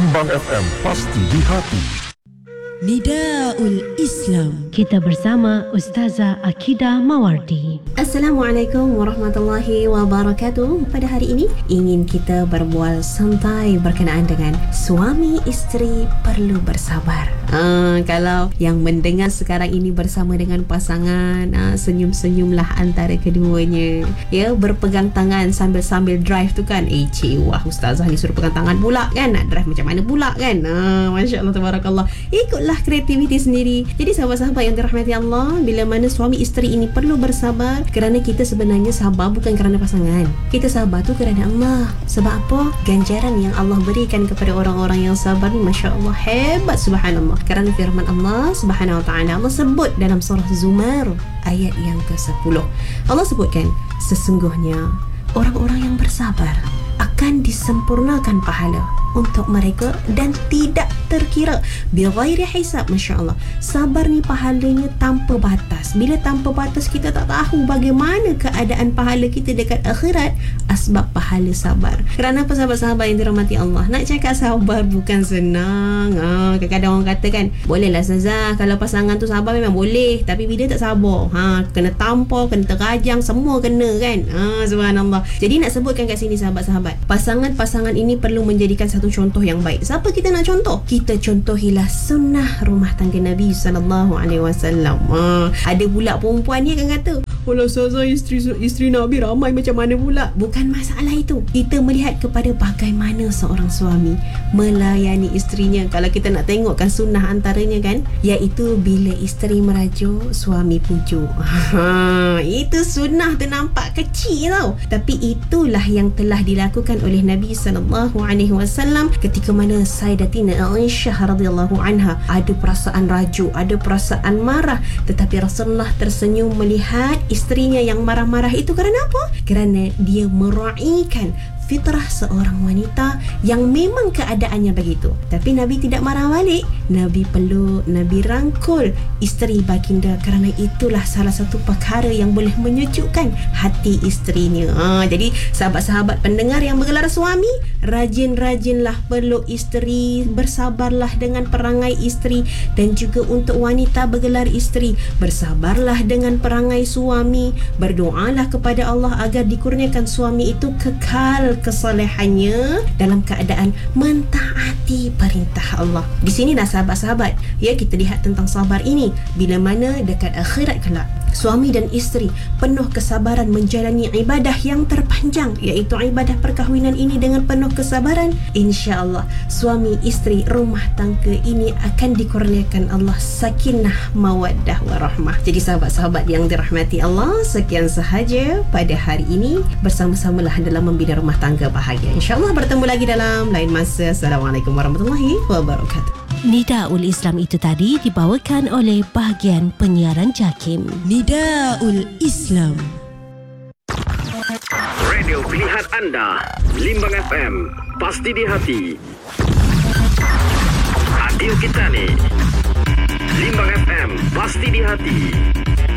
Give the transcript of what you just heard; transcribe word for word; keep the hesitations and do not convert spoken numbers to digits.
Limbang F M, pasti di hati. Nidaul Islam. Kita bersama Ustazah Akidah Mawardi. Assalamualaikum warahmatullahi wabarakatuh. Pada hari ini ingin kita berbual santai berkenaan dengan suami isteri perlu bersabar. Uh, kalau yang mendengar sekarang ini bersama dengan pasangan, uh, senyum-senyumlah antara keduanya. Ya, berpegang tangan sambil-sambil drive tu kan. Eh, cik, wah Ustazah ni suruh pegang tangan pula kan. Nak drive macam mana pula kan. Uh, Masya Allah, tabarakallah. Ikutlah kreativiti sendiri. Jadi sahabat-sahabat yang dirahmati Allah, bila mana suami isteri ini perlu bersabar, kerana kita sebenarnya sabar bukan kerana pasangan. Kita sabar tu kerana Allah. Sebab apa? Ganjaran yang Allah berikan kepada orang-orang yang sabar ni, Masya Allah, hebat, subhanallah. Kerana firman Allah subhanahu wa ta'ala, Allah sebut dalam surah Zumar ayat yang ke sepuluh. Allah sebutkan, sesungguhnya orang-orang yang bersabar akan disempurnakan pahala untuk mereka dan tidak terkira, bighairi hisab. Masya Allah, sabar ni pahalanya tanpa batas. Bila tanpa batas, kita tak tahu bagaimana keadaan pahala kita dekat akhirat. Asbab pahala sabar. Kerana apa sahabat-sahabat yang dirahmati Allah? Nak cakap sabar bukan senang. ha, Kadang-kadang orang kata kan, bolehlah Ustazah, kalau pasangan tu sabar memang boleh, tapi bila tak sabar, ha, kena tampar, kena terajang, semua kena kan. ha, Subhanallah. Jadi nak sebutkan kat sini sahabat-sahabat, pasangan-pasangan ini perlu menjadikan satu contoh yang baik. Siapa kita nak contoh? Kita contohilah sunnah rumah tangga Nabi sallallahu alaihi wasallam. Ha, ada pula perempuan ni akan kata, "Walau Ustazah, isteri isteri Nabi ramai macam mana pula?" Bukan masalah itu. Kita melihat kepada bagaimana seorang suami melayani isterinya. Kalau kita nak tengokkan sunnah antaranya kan, iaitu bila isteri merajuk, suami pujuk. Ha, itu sunnah tu nampak kecil tau, tapi itulah yang telah dilakukan oleh Nabi sallallahu alaihi wasallam ketika mana Sayyidatina Aisyah radhiyallahu anha ada perasaan rajuk, ada perasaan marah, tetapi Rasulullah tersenyum melihat isterinya yang marah-marah itu. Kerana apa? Kerana dia meraihkan fitrah seorang wanita yang memang keadaannya begitu. Tapi Nabi tidak marah balik. Nabi peluk, Nabi rangkul isteri baginda, kerana itulah salah satu perkara yang boleh menyejukkan hati isterinya. Ha, jadi sahabat-sahabat pendengar yang bergelar suami, rajin-rajinlah peluk isteri, bersabarlah dengan perangai isteri, dan juga untuk wanita bergelar isteri, bersabarlah dengan perangai suami, berdoalah kepada Allah agar dikurniakan suami itu kekal kesalehannya dalam keadaan mentaati perintah Allah. Di sini dah sahabat-sahabat, ya, kita lihat tentang sabar ini. Bila mana dekat akhirat kelak, suami dan isteri penuh kesabaran menjalani ibadah yang terpanjang, iaitu ibadah perkahwinan ini dengan penuh kesabaran, insya-Allah suami isteri rumah tangga ini akan dikurniakan Allah sakinah, mawaddah warahmah. Jadi sahabat-sahabat yang dirahmati Allah, sekian sahaja pada hari ini. Bersama-samalah dalam membina rumah tangga bahagia. InsyaAllah bertemu lagi dalam lain masa. Assalamualaikum warahmatullahi wabarakatuh. Nidaul Islam itu tadi dibawakan oleh bahagian penyiaran JAKIM. Nidaul Islam. Radio pilihan anda, Limbang F M, pasti di hati. Radio kita ni, Limbang F M, pasti di hati.